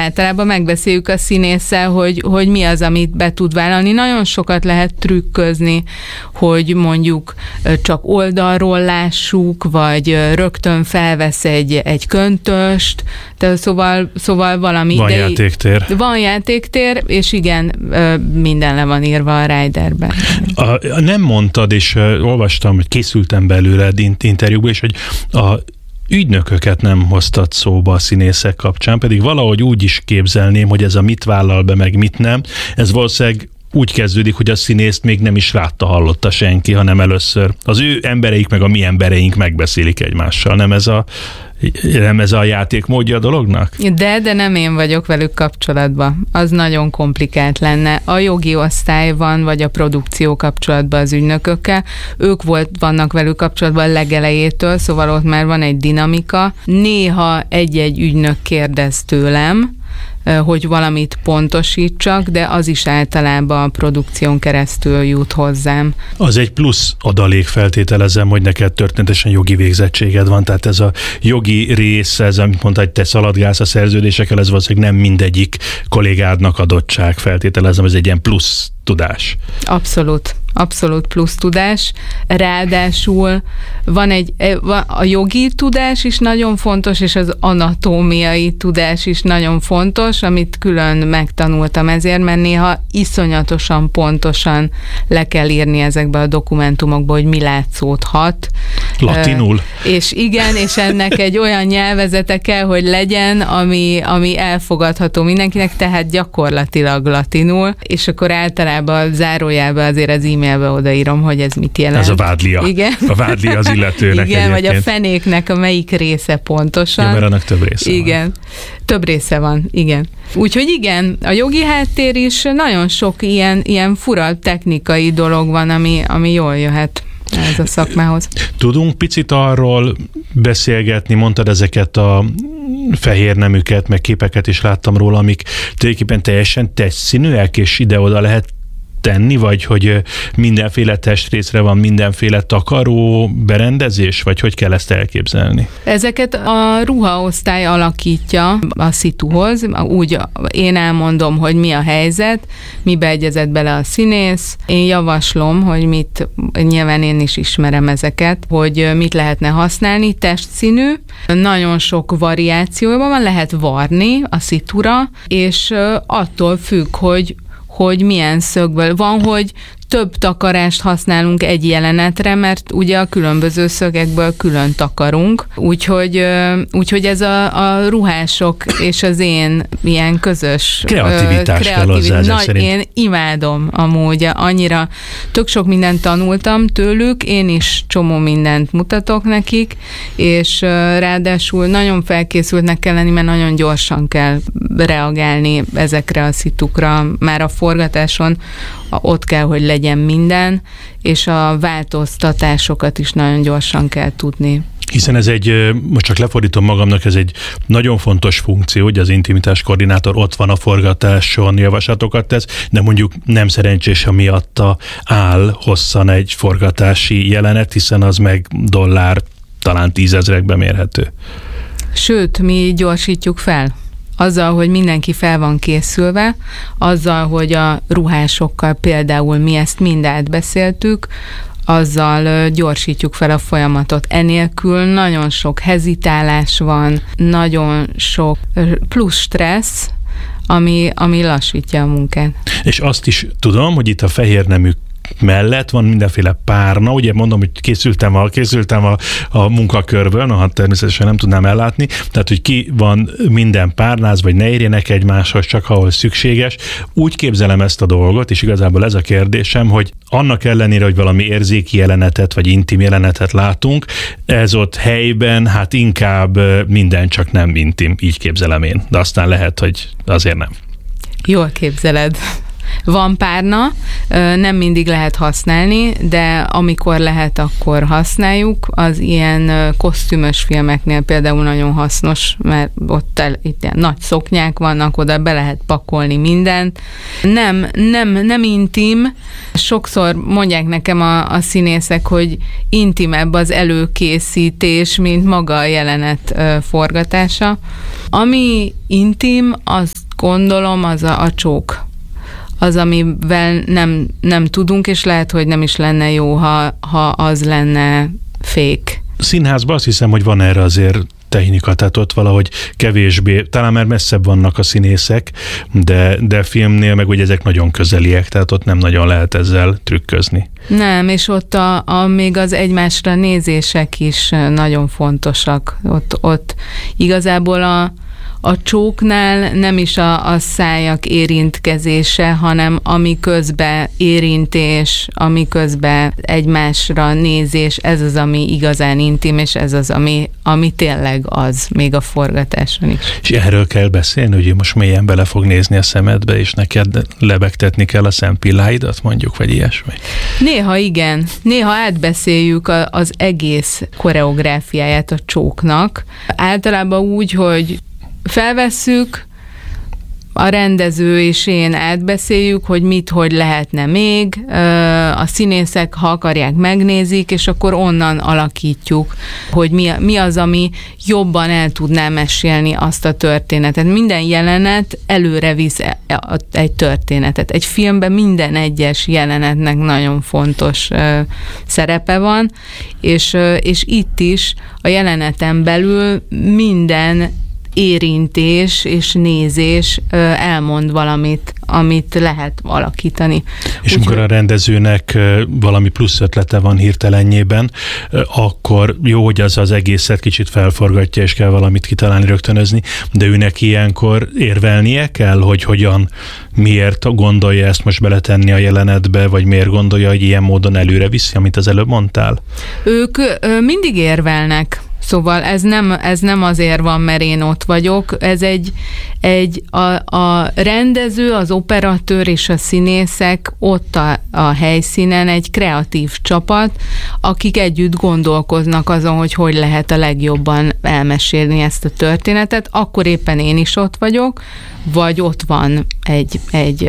általában megbeszéljük a színésszel, hogy mi az, amit be tud vállalni. Nagyon sokat lehet trükközni, hogy mondjuk csak oldalról lássuk, vagy rögtön felvesz egy köntöst, tehát szóval valami. Van játéktér. Van játéktér, és igen, minden le van írva a riderben. Nem mondtad, és olvastam, hogy készültem belőle interjúba, és hogy a ügynököket nem hoztad szóba a színészek kapcsán, pedig valahogy úgy is képzelném, hogy ez a mit vállal be, meg mit nem, ez valószínűleg úgy kezdődik, hogy a színészt még nem is látta, hallotta senki, hanem először az ő embereik meg a mi embereink megbeszélik egymással. Nem ez a játékmódja a dolognak? De nem én vagyok velük kapcsolatban. Az nagyon komplikált lenne. A jogi osztály van, vagy a produkció kapcsolatban az ügynökökkel. Ők vannak velük kapcsolatban a legelejétől, szóval ott már van egy dinamika. Néha egy-egy ügynök kérdez tőlem, hogy valamit pontosítsak, de az is általában a produkción keresztül jut hozzám. Az egy plusz adalék, feltételezem, hogy neked történetesen jogi végzettséged van, tehát ez a jogi rész, ez, amit mondtad, hogy te szaladgálsz a szerződésekkel, ez valószínűleg nem mindegyik kollégádnak adottság, feltételezem, ez egy ilyen plusz tudás. Abszolút plusz tudás. Ráadásul a jogi tudás is nagyon fontos, és az anatómiai tudás is nagyon fontos, amit külön megtanultam ezért, mert néha iszonyatosan pontosan le kell írni ezekbe a dokumentumokba, hogy mi látszódhat. Latinul? És igen, és ennek egy olyan nyelvezete kell, hogy legyen, ami elfogadható mindenkinek, tehát gyakorlatilag latinul, és akkor általában zárójelbe azért az e-mailbe odaírom, hogy ez mit jelent. Ez a vádlia. Igen. A vádlia az illetőnek. Igen, egyébként. vagy a fenéknek a melyik része pontosan. Ja, mert annak több része igen. van. Több része van, igen. Úgyhogy igen, a jogi háttér is nagyon sok ilyen fura technikai dolog van, ami jól jöhet ez a szakmához. Tudunk picit arról beszélgetni, mondtad ezeket a fehér neműket, meg képeket is láttam róla, amik tulajdonképpen teljesen testszínűek, és ide-oda lehet tenni, vagy hogy mindenféle testrészre van mindenféle takaró berendezés, vagy hogy kell ezt elképzelni? Ezeket a ruhaosztály alakítja a szituhoz, úgy én elmondom, hogy mi a helyzet, mibe egyezett bele a színész, én javaslom, hogy nyilván én is ismerem ezeket, hogy mit lehetne használni, testszínű, nagyon sok variációban van, lehet varni a szitura, és attól függ, hogy milyen szögből van, hogy több takarást használunk egy jelenetre, mert ugye a különböző szögekből külön takarunk, úgyhogy ez a ruhások és az én ilyen közös kreativitás kell hozzá ezek szerint. Én imádom amúgy, annyira tök sok mindent tanultam tőlük, én is csomó mindent mutatok nekik, és ráadásul nagyon felkészültnek kell lenni, mert nagyon gyorsan kell reagálni ezekre a szitukra, már a forgatáson ott kell, hogy legyen minden, és a változtatásokat is nagyon gyorsan kell tudni. Hiszen ez most csak lefordítom magamnak, ez egy nagyon fontos funkció, hogy az intimitás koordinátor ott van a forgatáson, javaslatokat tesz, de mondjuk nem szerencsés, ha miatta áll hosszan egy forgatási jelenet, hiszen az meg dollár talán 10 000-ekbe mérhető. Sőt, mi gyorsítjuk fel. Azzal, hogy mindenki fel van készülve, azzal, hogy a ruhásokkal például mi ezt mind átbeszéltük, azzal gyorsítjuk fel a folyamatot. Enélkül nagyon sok hezitálás van, nagyon sok plusz stressz, ami lassítja a munkát. És azt is tudom, hogy itt a fehér nemű mellett van mindenféle párna, ugye mondom, hogy készültem a munkakörből, hát természetesen nem tudnám ellátni, tehát, hogy ki van minden párnáz, vagy ne érjenek egymáshoz, csak ahol szükséges. Úgy képzelem ezt a dolgot, és igazából ez a kérdésem, hogy annak ellenére, hogy valami érzéki jelenetet, vagy intim jelenetet látunk, ez ott helyben, hát inkább minden csak nem intim, így képzelem én, de aztán lehet, hogy azért nem. Jól képzeled. Van párna, nem mindig lehet használni, de amikor lehet, akkor használjuk. Az ilyen kosztümös filmeknél például nagyon hasznos, mert itt ilyen nagy szoknyák vannak, oda be lehet pakolni mindent. Nem intim. Sokszor mondják nekem a színészek, hogy intimebb az előkészítés, mint maga a jelenet forgatása. Ami intim, azt gondolom, az a csók. Az, amivel nem tudunk, és lehet, hogy nem is lenne jó, ha az lenne fake. Színházban azt hiszem, hogy van erre azért technika, tehát ott valahogy kevésbé, talán már messzebb vannak a színészek, de filmnél meg ugye ezek nagyon közeliek, tehát ott nem nagyon lehet ezzel trükközni. Nem, és ott még az egymásra nézések is nagyon fontosak. Ott igazából a csóknál nem is a szájak érintkezése, hanem ami közben érintés, ami közben egymásra nézés, ez az, ami igazán intim, és ez az, ami tényleg az, még a forgatáson is. És erről kell beszélni, hogy most mélyen bele fog nézni a szemedbe, és neked lebegtetni kell a szempilláidat, mondjuk, vagy ilyesmi? Néha igen. Néha átbeszéljük az egész koreográfiáját a csóknak. Általában úgy, hogy felvesszük, a rendező és én átbeszéljük, hogy hogy lehetne még, a színészek, ha akarják, megnézik, és akkor onnan alakítjuk, hogy mi az, ami jobban el tudná mesélni azt a történetet. Minden jelenet előre visz egy történetet. Egy filmben minden egyes jelenetnek nagyon fontos szerepe van, és itt is a jeleneten belül minden érintés és nézés elmond valamit, amit lehet alakítani. És amikor a rendezőnek valami plusz ötlete van hirtelenjében, akkor jó, hogy az egészet kicsit felforgatja, és kell valamit kitalálni, rögtönözni, de őnek ilyenkor érvelnie kell, hogy hogyan, miért gondolja ezt most beletenni a jelenetbe, vagy miért gondolja, hogy ilyen módon előre viszi, amit az előbb mondtál? Ők mindig érvelnek. Szóval ez nem azért van, mert én ott vagyok, ez a rendező, az operatőr és a színészek ott a helyszínen egy kreatív csapat, akik együtt gondolkoznak azon, hogy lehet a legjobban elmesélni ezt a történetet, akkor éppen én is ott vagyok, vagy ott van egy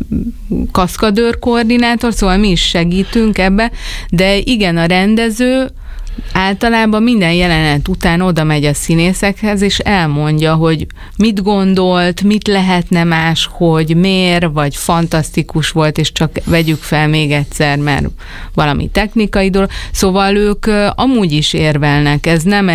kaszkadőr koordinátor, szóval mi is segítünk ebbe, de igen, a rendező általában minden jelenet után oda megy a színészekhez, és elmondja, hogy mit gondolt, mit lehetne máshogy, miért, vagy fantasztikus volt, és csak vegyük fel még egyszer, mert valami technikai dolog. Szóval ők amúgy is érvelnek. Ez nem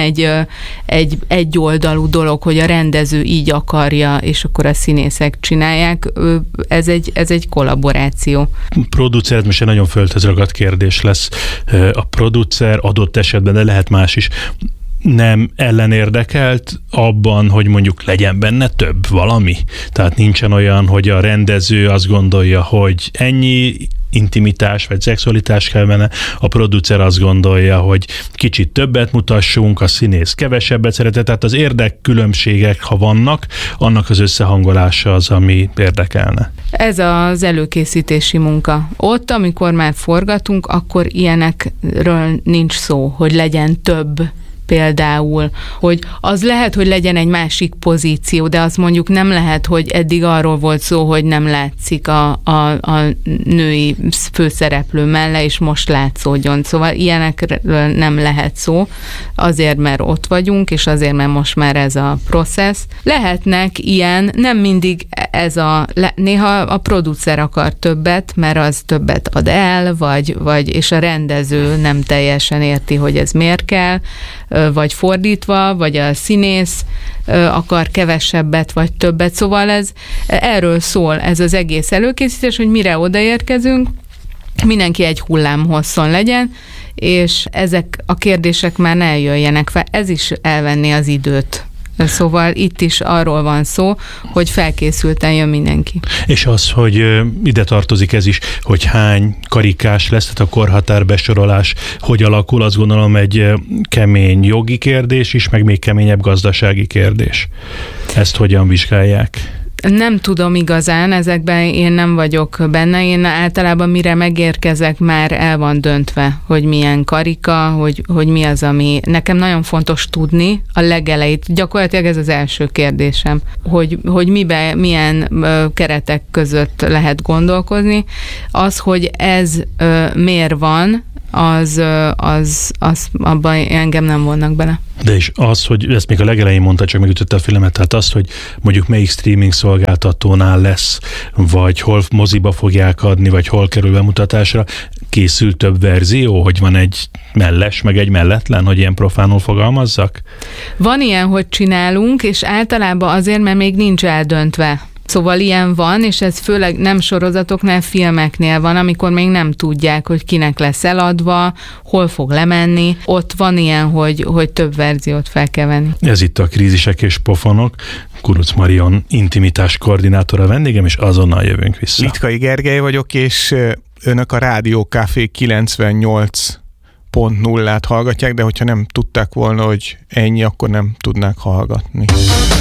egy egyoldalú dolog, hogy a rendező így akarja, és akkor a színészek csinálják. Ez egy kollaboráció. Producer, most egy nagyon földhöz ragadt kérdés lesz. A producer adott esetben, de lehet más is, nem ellenérdekelt abban, hogy mondjuk legyen benne több valami? Tehát nincsen olyan, hogy a rendező azt gondolja, hogy ennyi intimitás vagy szexualitás kell benne, a producer azt gondolja, hogy kicsit többet mutassunk, a színész kevesebbet szeretett, tehát az érdekkülönbségek, ha vannak, annak az összehangolása az, ami érdekelne. Ez az előkészítési munka. Ott, amikor már forgatunk, akkor ilyenekről nincs szó, hogy legyen több. Például, hogy az lehet, hogy legyen egy másik pozíció, de az mondjuk nem lehet, hogy eddig arról volt szó, hogy nem látszik a női főszereplő mellé, és most látszódjon. Szóval ilyenekről nem lehet szó, azért, mert ott vagyunk, és azért, mert most már ez a processz. Lehetnek ilyen, nem mindig néha a producer akar többet, mert az többet ad el, vagy és a rendező nem teljesen érti, hogy ez miért kell, vagy fordítva, vagy a színész akar kevesebbet, vagy többet. Szóval erről szól ez az egész előkészítés, hogy mire odaérkezünk, mindenki egy hullámhosszon legyen, és ezek a kérdések már ne jöjjenek fel. Ez is elvenni az időt. Szóval itt is arról van szó, hogy felkészülten jön mindenki. És az, hogy ide tartozik ez is, hogy hány karikás lesz, tehát a korhatár besorolás, hogy alakul, azt gondolom egy kemény jogi kérdés is, meg még keményebb gazdasági kérdés. Ezt hogyan vizsgálják? Nem tudom igazán, ezekben én nem vagyok benne. Én általában mire megérkezek, már el van döntve, hogy milyen karika, hogy mi az, ami nekem nagyon fontos tudni a legelejét. Gyakorlatilag ez az első kérdésem, hogy milyen keretek között lehet gondolkozni. Az, hogy ez miért van, az abban engem nem vonnak bele. De és az, hogy ezt még a legelején mondta, csak megütötte a filmet, tehát azt, hogy mondjuk melyik streaming szolgáltatónál lesz, vagy hol moziba fogják adni, vagy hol kerül bemutatásra, készül több verzió, hogy van egy melles, meg egy melletlen, hogy ilyen profánul fogalmazzak? Van ilyen, hogy csinálunk, és általában azért, mert még nincs eldöntve. Szóval ilyen van, és ez főleg nem sorozatoknál, filmeknél van, amikor még nem tudják, hogy kinek lesz eladva, hol fog lemenni. Ott van ilyen, hogy több verziót fel kell venni. Ez itt a Krízisek és pofonok. Kuruc Marion intimitás koordinátora vendégem, és azonnal jövünk vissza. Litkai Gergely vagyok, és önök a Rádió Café 98.0-át hallgatják, de hogyha nem tudták volna, hogy ennyi, akkor nem tudnák hallgatni.